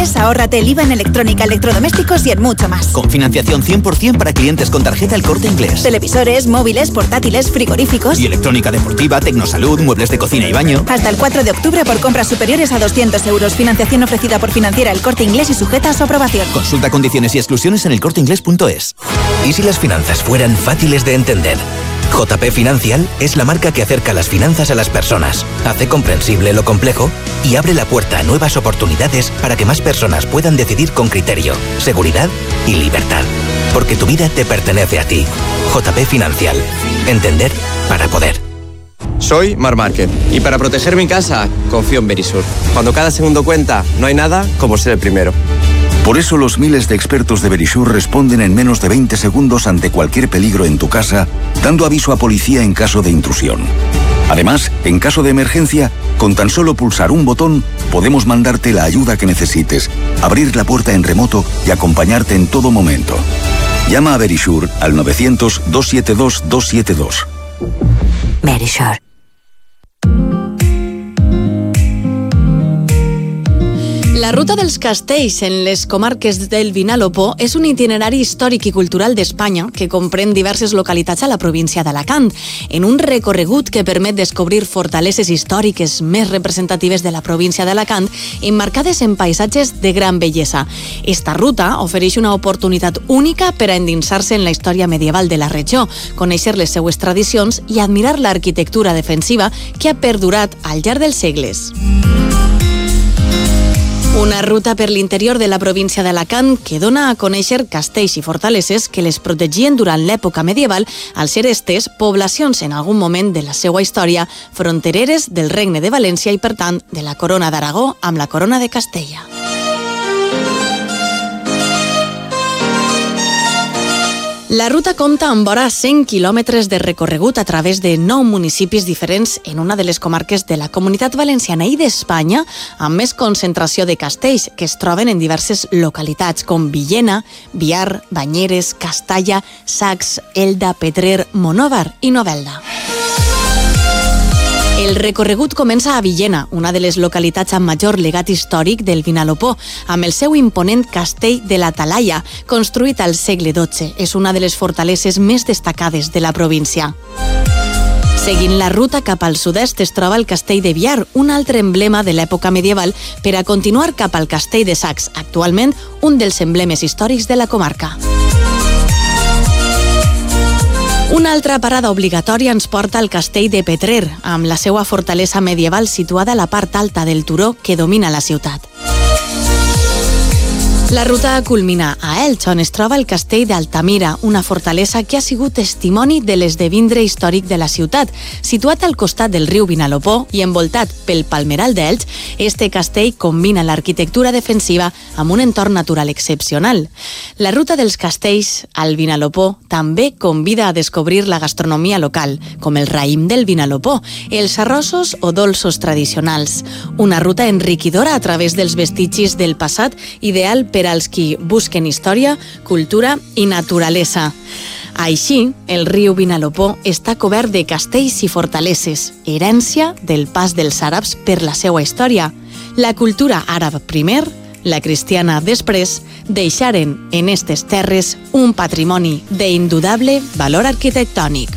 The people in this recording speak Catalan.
Mes ahórrate el IVA en electrónica, electrodomésticos y en mucho más. Con financiación 100% para clientes con tarjeta El Corte Inglés. Televisores, móviles, portátiles, frigoríficos. Y electrónica deportiva, tecnosalud, muebles de cocina y baño. Hasta el 4 de octubre por compras superiores a 200 euros. Financiación ofrecida por Financiera El Corte Inglés y sujeta a su aprobación. Consulta condiciones y exclusiones en elcorteinglés.es. ¿Y si las finanzas fueran fáciles de entender? JP Financial es la marca que acerca las finanzas a las personas, hace comprensible lo complejo y abre la puerta a nuevas oportunidades para que más personas puedan decidir con criterio, seguridad y libertad. Porque tu vida te pertenece a ti. JP Financial. Entender para poder. Soy Mar Márquez y para proteger mi casa confío en Verisur. Cuando cada segundo cuenta, no hay nada como ser el primero. Por eso los miles de expertos de Verisur responden en menos de 20 segundos ante cualquier peligro en tu casa, dando aviso a policía en caso de intrusión. Además, en caso de emergencia, con tan solo pulsar un botón, podemos mandarte la ayuda que necesites, abrir la puerta en remoto y acompañarte en todo momento. Llama a Verisur al 900-272-272. Verisur. La Ruta dels Castells en les comarques del Vinalopó és un itinerari històric i cultural d'Espanya que comprèn diverses localitats a la província d'Alacant, en un recorregut que permet descobrir fortaleses històriques més representatives de la província d'Alacant, emmarcades en paisatges de gran bellesa. Esta ruta ofereix una oportunitat única per a endinsar-se en la història medieval de la regió, conèixer les seues tradicions i admirar l'arquitectura defensiva que ha perdurat al llarg dels segles. Una ruta per l'interior de la província d'Alacant que dona a conèixer castells i fortaleses que les protegien durant l'època medieval al ser estes poblacions en algun moment de la seva història frontereres del Regne de València i, per tant, de la Corona d'Aragó amb la Corona de Castella. La ruta compta amb vora 100 quilòmetres de recorregut a través de 9 municipis diferents en una de les comarques de la Comunitat Valenciana i d'Espanya amb més concentració de castells que es troben en diverses localitats com Villena, Biar, Banyeres, Castalla, Sacs, Elda, Petrer, Monòvar i Novelda. El recorregut comença a Villena, una de les localitats amb major legat històric del Vinalopó, amb el seu imponent castell de la Talaia, construït al segle XII. És una de les fortaleses més destacades de la província. Seguint la ruta cap al sud-est es troba el castell de Biar, un altre emblema de l'època medieval, per a continuar cap al castell de Sacs, actualment un dels emblemes històrics de la comarca. Una altra parada obligatòria ens porta al castell de Petrer, amb la seva fortalesa medieval situada a la part alta del turó que domina la ciutat. La ruta culmina a Elx, on es troba el castell d'Altamira, una fortalesa que ha sigut testimoni de l'esdevindre històric de la ciutat. Situat al costat del riu Vinalopó i envoltat pel palmeral d'Elx, este castell combina l'arquitectura defensiva amb un entorn natural excepcional. La ruta dels castells al Vinalopó també convida a descobrir la gastronomia local, com el raïm del Vinalopó, els arrossos o dolços tradicionals. Una ruta enriquidora a través dels vestigis del passat, ideal per als qui busquen història, cultura i naturalesa. Així, el riu Vinalopó està cobert de castells i fortaleses, herència del pas dels àrabs per la seva història. La cultura àrab primer, la cristiana després, deixaren en estes terres un patrimoni d'indudable valor arquitectònic.